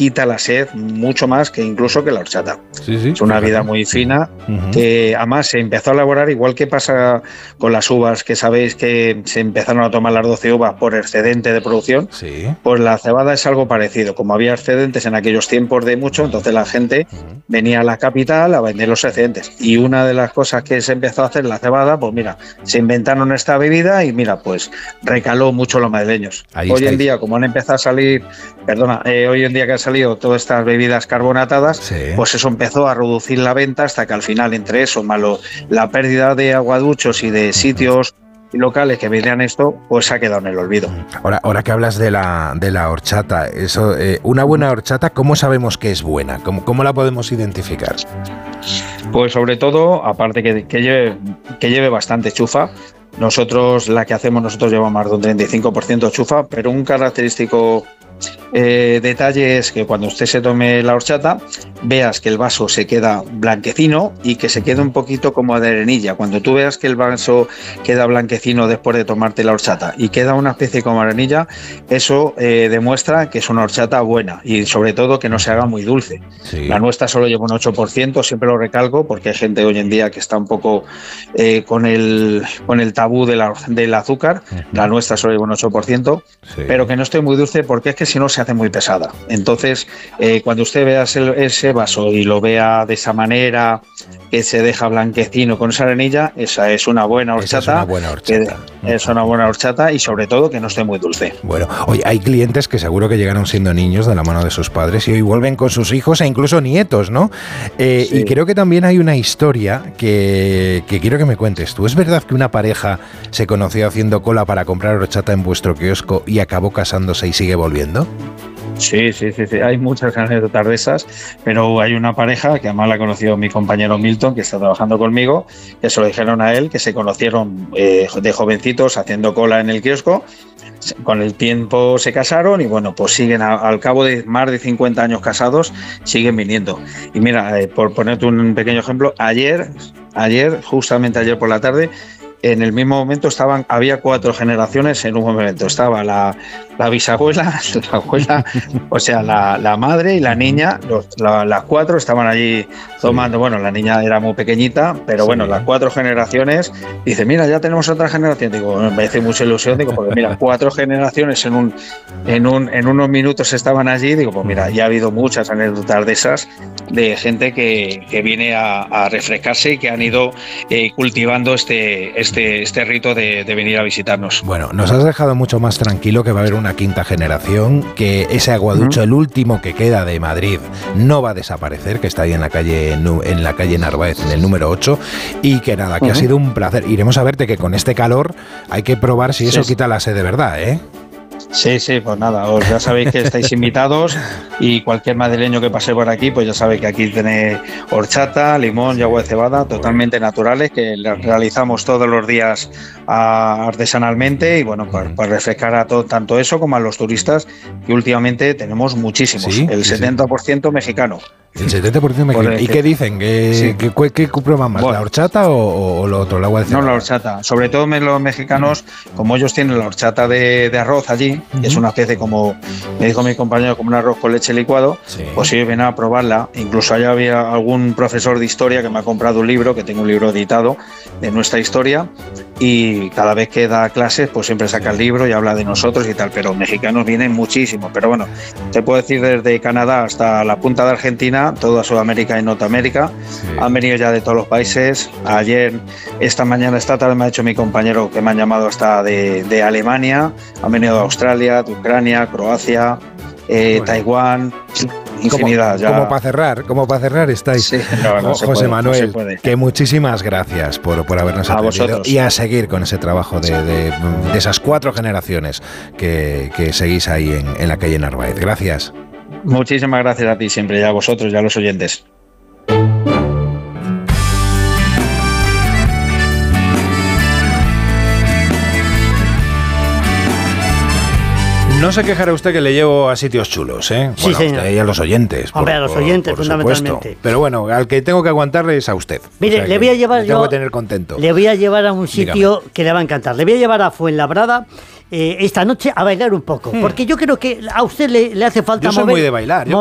quita la sed mucho más que incluso que la horchata. Sí, es una bebida muy fina, que además se empezó a elaborar igual que pasa con las uvas, que sabéis que se empezaron a tomar las 12 uvas por excedente de producción. Pues la cebada es algo parecido. Como había excedentes en aquellos tiempos de mucho, entonces la gente venía a la capital a vender los excedentes. Y una de las cosas que se empezó a hacer la cebada, pues mira, se inventaron esta bebida y mira, pues recaló mucho los madrileños. Hoy en día, como han empezado a salir, hoy en día que han salido todas estas bebidas carbonatadas, pues eso empezó a reducir la venta hasta que al final, entre eso, malo la pérdida de aguaduchos y de sitios locales que vendían esto, pues se ha quedado en el olvido. Ahora que hablas de la horchata, eso, una buena horchata, ¿cómo sabemos que es buena? ¿Cómo la podemos identificar? Pues sobre todo, aparte que lleve bastante chufa. Nosotros llevamos más de un 35% chufa, pero un característico detalle es que cuando usted se tome la horchata, veas que el vaso se queda blanquecino y que se queda un poquito como de arenilla. Cuando tú veas que el vaso queda blanquecino después de tomarte la horchata y queda una especie como arenilla, eso demuestra que es una horchata buena y sobre todo que no se haga muy dulce. La nuestra solo lleva un 8%, siempre lo recalco, porque hay gente hoy en día que está un poco con el tabú del azúcar. La nuestra solo lleva un 8%, pero que no esté muy dulce, porque es que si no se hace muy pesada. Entonces, cuando usted vea ese vaso y lo vea de esa manera, que se deja blanquecino con esa arenilla, esa es una buena horchata. Es una buena horchata y sobre todo que no esté muy dulce. Bueno, oye, hay clientes que seguro que llegaron siendo niños de la mano de sus padres y hoy vuelven con sus hijos e incluso nietos, ¿no? Y creo que también hay una historia que quiero que me cuentes tú. ¿Es verdad que una pareja se conoció haciendo cola para comprar horchata en vuestro kiosco y acabó casándose y sigue volviendo? Sí, hay muchas anécdotas de esas, pero hay una pareja que además la conoció mi compañero Milton, que está trabajando conmigo, que se lo dijeron a él, que se conocieron de jovencitos haciendo cola en el kiosco, con el tiempo se casaron y bueno, pues siguen al cabo de más de 50 años casados, siguen viniendo. Y mira, por ponerte un pequeño ejemplo, justamente ayer por la tarde, en el mismo momento había 4 generaciones en un momento. Estaba la bisabuela, la abuela, o sea, la madre y la niña, las 4 estaban allí tomando. Bueno, la niña era muy pequeñita, pero bueno, las 4 generaciones. Dice, mira, ya tenemos otra generación. Digo, me hace mucha ilusión, digo, porque mira, 4 generaciones en unos minutos estaban allí. Digo, pues mira, ya ha habido muchas anécdotas de esas, de gente que viene a refrescarse y que han ido cultivando este rito de venir a visitarnos. Bueno, nos has dejado mucho más tranquilo que va a haber una quinta generación, que ese aguaducho, el último que queda de Madrid, no va a desaparecer, que está ahí en la calle Narváez, en el número 8, y que nada, que ha sido un placer. Iremos a verte, que con este calor hay que probar si eso quita la sed de verdad, ¿eh? Sí, pues nada, ya sabéis que estáis invitados y cualquier madrileño que pase por aquí, pues ya sabe que aquí tenéis horchata, limón y agua de cebada totalmente naturales, que realizamos todos los días artesanalmente y bueno, para refrescar a tanto eso como a los turistas, que últimamente tenemos muchísimos, el 70% mexicano. El 70% mexicano. ¿Y qué dicen? ¿Qué prueban más? Bueno, ¿la horchata o lo otro, el agua de cebada? No, la horchata. Sobre todo los mexicanos, como ellos tienen la horchata de arroz allí, que es una especie como, me dijo mi compañero, como un arroz con leche licuado, pues ellos vienen a probarla. Incluso allá había algún profesor de historia que me ha comprado un libro, que tengo un libro editado de nuestra historia, y cada vez que da clases, pues siempre saca el libro y habla de nosotros y tal, pero mexicanos vienen muchísimo. Pero bueno, te puedo decir desde Canadá hasta la punta de Argentina, toda Sudamérica y Norteamérica, han venido ya de todos los países. Ayer, esta tarde me ha dicho mi compañero que me han llamado hasta de Alemania, han venido de Australia, de Ucrania, Croacia, Taiwán, infinidad. Como para cerrar estáis. Sí, no José Manuel, que muchísimas gracias por habernos atendido y a seguir con ese trabajo de esas 4 generaciones que seguís ahí en la calle Narváez. Gracias. Muchísimas gracias a ti siempre, y a vosotros y a los oyentes. No se quejará usted que le llevo a sitios chulos, ¿eh? Sí, señor. Y a los oyentes. Hombre, a los oyentes, fundamentalmente. Supuesto. Pero bueno, al que tengo que aguantarle es a usted. Mire, le voy a llevar tengo que tener contento. Le voy a llevar a un sitio que le va a encantar. Le voy a llevar a Fuenlabrada esta noche a bailar un poco. Porque yo creo que a usted le hace falta Yo soy muy de bailar.